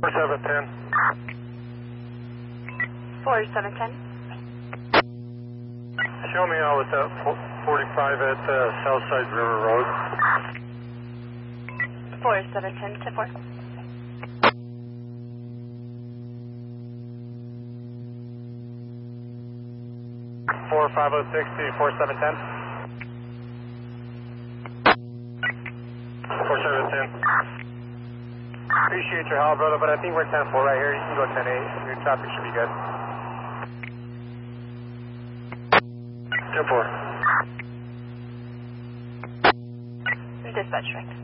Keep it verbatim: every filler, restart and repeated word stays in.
four seven ten. four seven ten. Show me out with that forty-five at uh, Southside River Road. four seven ten to four. four five oh six to four seven ten. four seven ten. Appreciate your help, brother, but I think we're ten four right here. You can go ten eight. Your traffic should be good. ten four. Dispatch, right.